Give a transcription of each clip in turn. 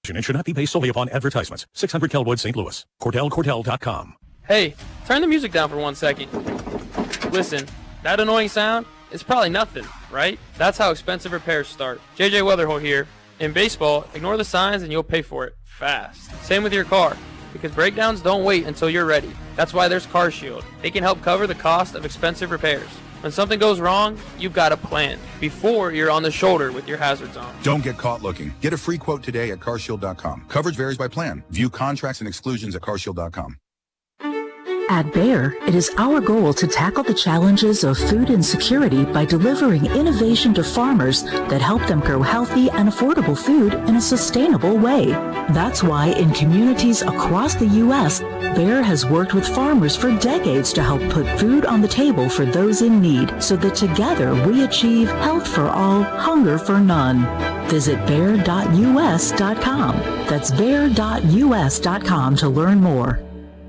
and should not be based solely upon advertisements. 600 Kelwood, St. Louis. CordellCordell.com. Hey, turn the music down for 1 second. Listen, that annoying sound is probably nothing, right? That's how expensive repairs start. JJ Weatherholt here. In baseball, ignore the signs and you'll pay for it fast. Same with your car, because breakdowns don't wait until you're ready. That's why there's CarShield. They can help cover the cost of expensive repairs. When something goes wrong, you've got a plan before you're on the shoulder with your hazards on. Don't get caught looking. Get a free quote today at carshield.com. Coverage varies by plan. View contracts and exclusions at carshield.com. At Bayer, it is our goal to tackle the challenges of food insecurity by delivering innovation to farmers that help them grow healthy and affordable food in a sustainable way. That's why in communities across the U.S., Bayer has worked with farmers for decades to help put food on the table for those in need, so that together we achieve health for all, hunger for none. Visit Bayer.us.com. That's Bayer.us.com to learn more.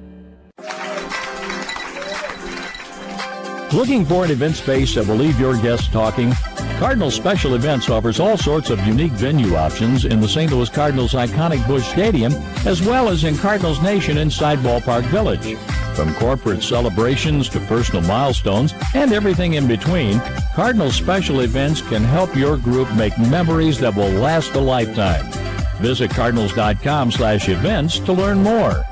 Looking for an event space that will leave your guests talking? Cardinals Special Events offers all sorts of unique venue options in the St. Louis Cardinals' iconic Busch Stadium, as well as in Cardinals Nation inside Ballpark Village. From corporate celebrations to personal milestones and everything in between, Cardinals Special Events can help your group make memories that will last a lifetime. Visit cardinals.com/events to learn more.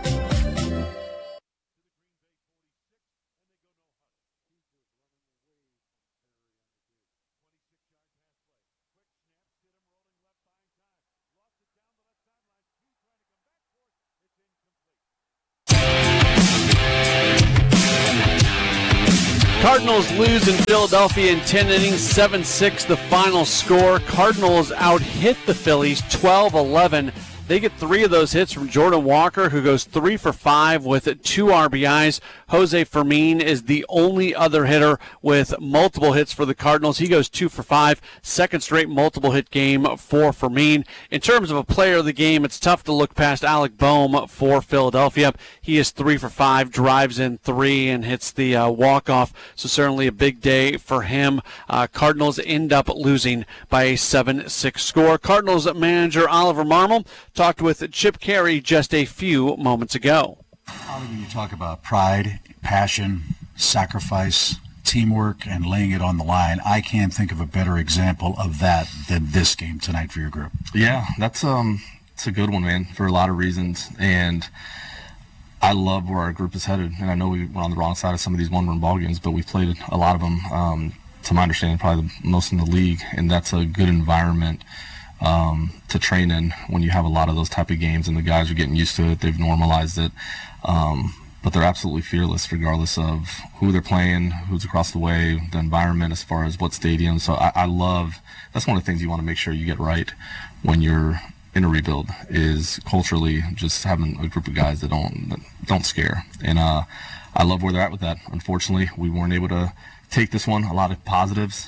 Cardinals lose in Philadelphia in 10 innings, 7-6 the final score. Cardinals out-hit the Phillies 12-11. They get 3 of those hits from Jordan Walker, who goes 3 for 5 with 2 RBIs. Jose Fermin is the only other hitter with multiple hits for the Cardinals. He goes 2 for 5, second straight multiple hit game for Fermin. In terms of a player of the game, it's tough to look past Alec Boehm for Philadelphia. He is 3 for 5, drives in 3 and hits the walk-off, so certainly a big day for him. Cardinals end up losing by a 7-6 score. Cardinals manager Oliver Marmol talked with Chip Caray just a few moments ago. When you talk about pride, passion, sacrifice, teamwork, and laying it on the line, I can't think of a better example of that than this game tonight for your group. Yeah, it's a good one, man, for a lot of reasons. And I love where our group is headed. And I know we went on the wrong side of some of these one-run ball games, but we've played a lot of them, to my understanding, probably the most in the league. And that's a good environment to train in when you have a lot of those type of games, and the guys are getting used to it. They've normalized it, but they're absolutely fearless regardless of who they're playing, who's across the way, the environment as far as what stadium. So I love, that's one of the things you want to make sure you get right when you're in a rebuild, is culturally just having a group of guys that don't scare. And I love where they're at with that. Unfortunately, we weren't able to take this one. A lot of positives.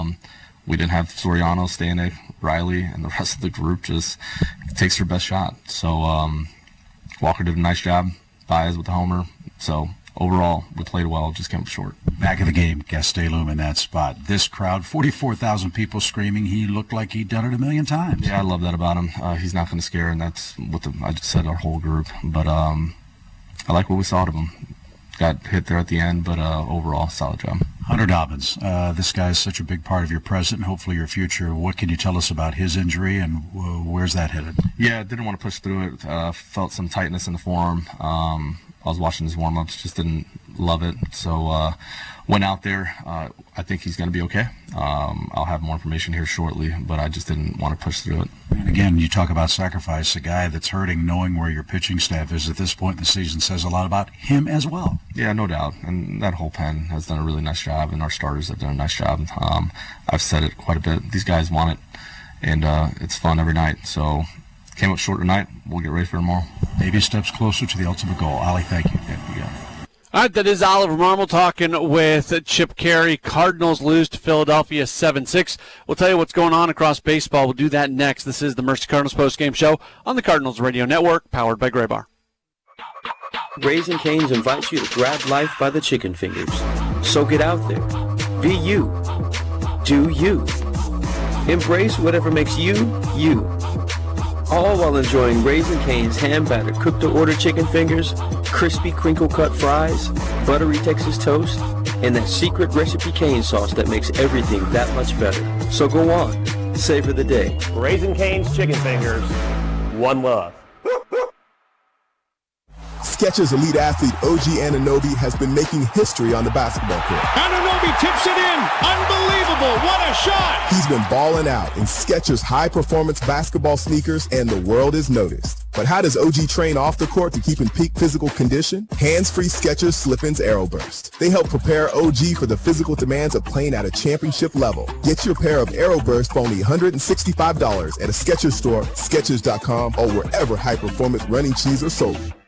We didn't have Soriano, Stanek, Riley, and the rest of the group just takes their best shot. So Walker did a nice job. Baez with the homer. So overall, we played well, just came up short. Back of the game, Gastelum in that spot. This crowd, 44,000 people screaming. He looked like he'd done it a million times. Yeah, I love that about him. He's not going to scare, and that's what I just said, our whole group. But I like what we saw of him. Got hit there at the end, but overall, solid job. Hunter Dobbins, this guy is such a big part of your present and hopefully your future. What can you tell us about his injury, and where's that headed? Yeah, didn't want to push through it. Felt some tightness in the forearm. I was watching his warm-ups, just didn't love it. So went out there. I think he's going to be okay. I'll have more information here shortly, but I just didn't want to push through it. And again, you talk about sacrifice. A guy that's hurting, knowing where your pitching staff is at this point in the season says a lot about him as well. Yeah, no doubt. And that whole pen has done a really nice job, and our starters have done a nice job. I've said it quite a bit. These guys want it, and it's fun every night. So came up short tonight. We'll get ready for tomorrow. Baby steps closer to the ultimate goal. Ollie, thank you. All right, that is Oliver Marmol talking with Chip Caray. Cardinals lose to Philadelphia 7-6. We'll tell you what's going on across baseball. We'll do that next. This is the Mercy Cardinals postgame show on the Cardinals Radio Network, powered by Graybar. Raising Cane's invites you to grab life by the chicken fingers. So get out there. Be you. Do you. Embrace whatever makes you, you. All while enjoying Raising Cane's hand-battered cooked-to-order chicken fingers, crispy crinkle-cut fries, buttery Texas toast, and that secret recipe cane sauce that makes everything that much better. So go on, savor the day. Raising Cane's chicken fingers, one love. Skechers elite athlete OG Anunoby has been making history on the basketball court. Anunoby tips it in. Unbelievable. What a shot. He's been balling out in Skechers high-performance basketball sneakers, and the world is noticed. But how does OG train off the court to keep in peak physical condition? Hands-free Skechers Slip-ins Aeroburst. They help prepare OG for the physical demands of playing at a championship level. Get your pair of Aeroburst for only $165 at a Skechers store, Skechers.com, or wherever high-performance running shoes are sold.